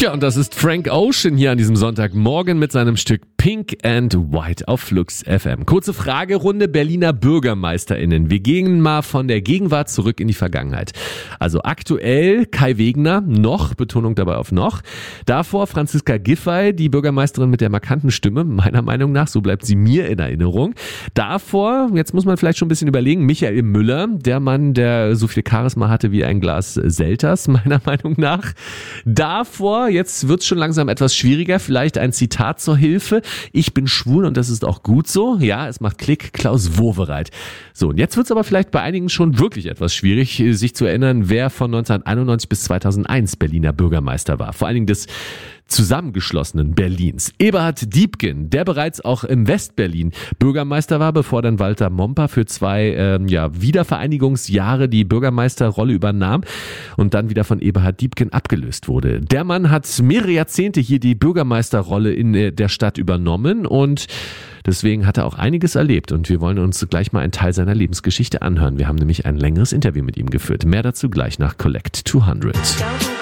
Ja, und das ist Frank Ocean hier an diesem Sonntagmorgen mit seinem Stück Pink and White auf Flux FM. Kurze Fragerunde Berliner BürgermeisterInnen. Wir gehen mal von der Gegenwart zurück in die Vergangenheit. Also aktuell Kai Wegner, noch, Betonung dabei auf noch. Davor Franziska Giffey, die Bürgermeisterin mit der markanten Stimme, meiner Meinung nach, so bleibt sie mir in Erinnerung. Davor, jetzt muss man vielleicht schon ein bisschen überlegen, Michael Müller, der Mann, der so viel Charisma hatte wie ein Glas Selters, meiner Meinung nach. Davor, jetzt wird's schon langsam etwas schwieriger, vielleicht ein Zitat zur Hilfe. Ich bin schwul und das ist auch gut so. Ja, es macht Klick, Klaus Wowereit. So, und jetzt wird's aber vielleicht bei einigen schon wirklich etwas schwierig, sich zu erinnern, wer von 1991 bis 2001 Berliner Bürgermeister war. Vor allen Dingen des zusammengeschlossenen Berlins. Eberhard Diepgen, der bereits auch im Westberlin Bürgermeister war, bevor dann Walter Momper für 2 Wiedervereinigungsjahre die Bürgermeisterrolle übernahm und dann wieder von Eberhard Diepgen abgelöst wurde. Der Mann hat mehrere Jahrzehnte hier die Bürgermeisterrolle in der Stadt übernommen und deswegen hat er auch einiges erlebt und wir wollen uns gleich mal einen Teil seiner Lebensgeschichte anhören. Wir haben nämlich ein längeres Interview mit ihm geführt. Mehr dazu gleich nach Collect 200.